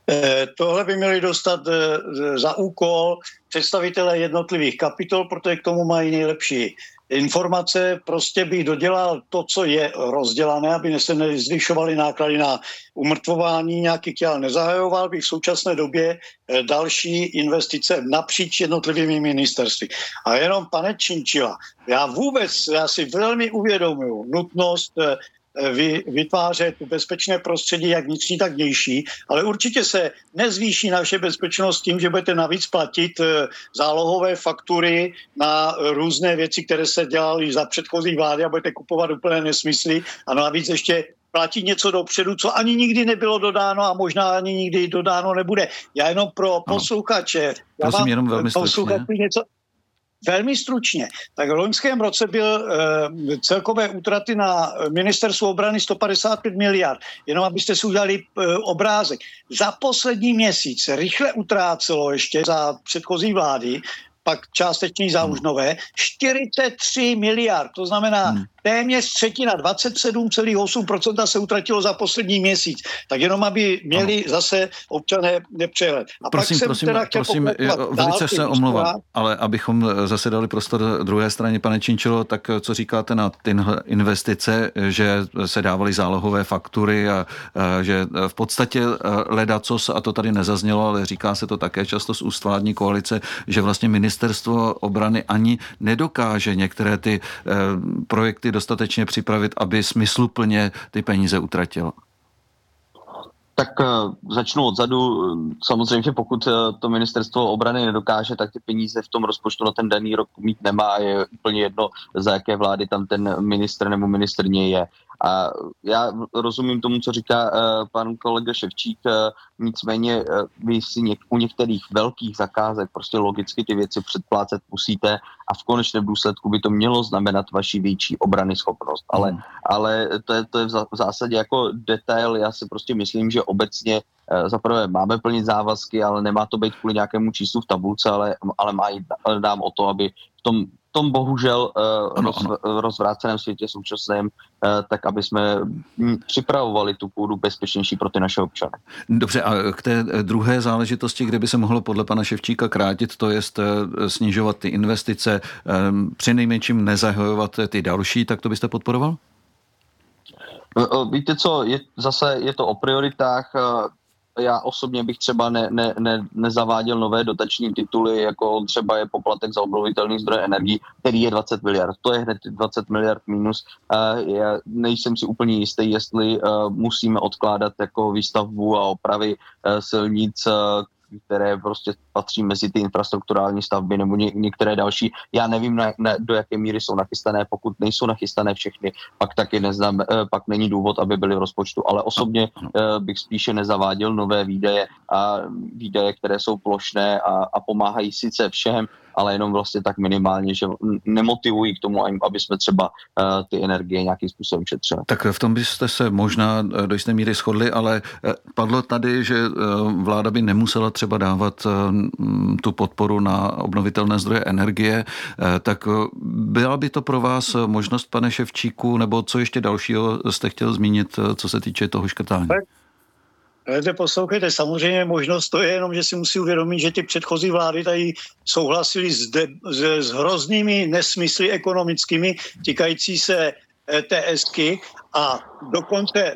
Tohle by měli dostat za úkol představitelé jednotlivých kapitol, protože k tomu mají nejlepší informace. Prostě bych dodělal to, co je rozdělané, aby se nezvyšovaly náklady na umrtvování, nějaký těl nezahajoval bych v současné době další investice napříč jednotlivými ministerstvy. A jenom, pane Cieńkila, já si velmi uvědomuji nutnost vytvářet bezpečné prostředí, jak vnitřní, tak vnější, ale určitě se nezvýší naše bezpečnost tím, že budete navíc platit zálohové faktury na různé věci, které se dělaly za předchozí vlády a budete kupovat úplné nesmysly a navíc ještě platit něco dopředu, co ani nikdy nebylo dodáno a možná ani nikdy dodáno nebude. Já jenom pro posluchače. Prosím, jenom velmi stručně. Velmi stručně. Tak v loňském roce byl celkové útraty na ministerstvo obrany 155 miliard. Jenom abyste si udělali obrázek. Za poslední měsíc rychle utrácelo ještě za předchozí vlády, pak částečně za už nové, 43 miliard. To znamená téměř třetina, 27,8% se utratilo za poslední měsíc. Tak jenom, aby měli zase občané nepřehled. A prosím, velice se omlouvám, ale abychom zase dali prostor druhé straně, pane Cieńkilo, tak co říkáte na tyhle investice, že se dávaly zálohové faktury a že v podstatě ledacos, a to tady nezaznělo, ale říká se to také často z úst vládní koalice, že vlastně ministerstvo obrany ani nedokáže některé ty projekty dostatečně připravit, aby smysluplně ty peníze utratilo? Tak začnu odzadu. Samozřejmě, pokud to ministerstvo obrany nedokáže, tak ty peníze v tom rozpočtu na ten daný rok mít nemá a je úplně jedno, za jaké vlády tam ten ministr nebo ministryně je. A já rozumím tomu, co říká pan kolega Ševčík, nicméně vy si u některých velkých zakázek prostě logicky ty věci předplácet musíte a v konečném důsledku by to mělo znamenat vaši větší obrany schopnost. Ale to je v zásadě jako detail. Já si prostě myslím, že obecně zaprvé máme plnit závazky, ale nemá to být kvůli nějakému číslu v tabulce, ale má jít nám o to, aby v tom bohužel rozvráceném světě současném, tak aby jsme připravovali tu půdu bezpečnější pro ty naše občany. Dobře, a k té druhé záležitosti, kde by se mohlo podle pana Ševčíka krátit, to je snižovat ty investice, přinejmenším nezahajovat ty další, tak to byste podporoval? Víte co, je to o prioritách. Já osobně bych třeba nezaváděl nové dotační tituly, jako třeba je poplatek za obnovitelný zdroj energií, který je 20 miliard. To je hned 20 miliard minus. Já nejsem si úplně jistý, jestli musíme odkládat jako výstavbu a opravy silnic, které prostě patří mezi ty infrastrukturální stavby nebo některé další. Já nevím, do jaké míry jsou nachystané. Pokud nejsou nachystané všechny, pak taky neznám, pak není důvod, aby byly v rozpočtu. Ale osobně bych spíše nezaváděl nové výdaje a výdaje, které jsou plošné a pomáhají sice všem, ale jenom vlastně tak minimálně, že nemotivují k tomu, aby jsme třeba ty energie nějakým způsobem šetřili. Tak v tom byste se možná do jisté míry shodli, ale padlo tady, že vláda by nemusela třeba dávat tu podporu na obnovitelné zdroje energie, tak byla by to pro vás možnost, pane Ševčíku, nebo co ještě dalšího jste chtěl zmínit, co se týče toho škrtání? Poslouchejte, samozřejmě možnost to je jenom, že si musí uvědomit, že ty předchozí vlády tady souhlasily s hroznými nesmysly ekonomickými týkající se ETSky a dokonce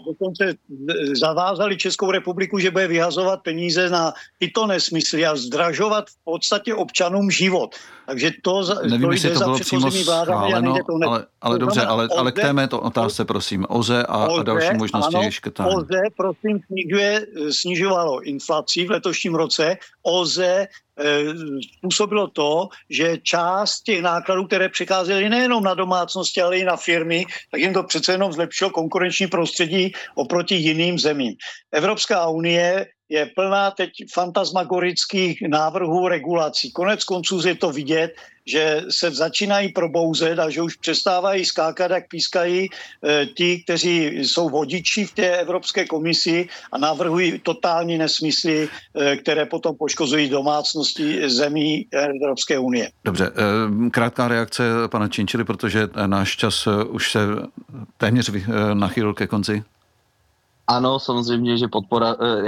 zavázali Českou republiku, že bude vyhazovat peníze na tyto nesmysly a zdražovat v podstatě občanům život. Takže nevím, jestli to bylo přímo schváleno, ale dobře, ale k té mé otázce, prosím. OZE a další možnosti škrtání. OZE, prosím, snižovalo inflaci v letošním roce. OZE způsobilo to, že část těch nákladů, které přecházely nejenom na domácnosti, ale i na firmy, tak jim to přece jenom zlepšilo konkurenční prostředí oproti jiným zemím. Evropská unie je plná teď fantasmagorických návrhů regulací. Konec konců je to vidět, že se začínají probouzet a že už přestávají skákat, jak pískají ti, kteří jsou vodiči v té Evropské komisi a navrhují totální nesmysly, které potom poškozují domácnosti zemí Evropské unie. Dobře, krátká reakce pana Cieńkily, protože náš čas už se téměř nachýlil ke konci. Ano, samozřejmě, že podpora